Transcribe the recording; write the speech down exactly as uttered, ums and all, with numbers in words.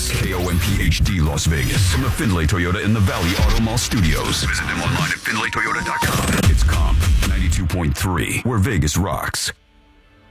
rocks. K O M P H D Las Vegas. From the Findlay Toyota in the Valley Auto Mall Studios. Visit them online at findlay toyota dot com. It's Comp ninety-two point three, where Vegas rocks.